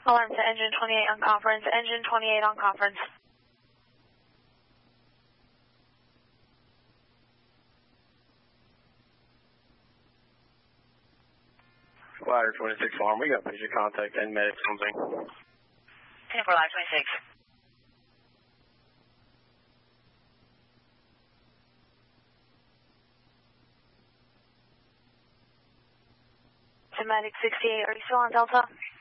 Alarm to engine 28 on conference. Engine 28 on conference. Ladder 26 alarm, we got patient contact and medics on scene. 10 for Ladder 26. To medic 68, are you still on Delta?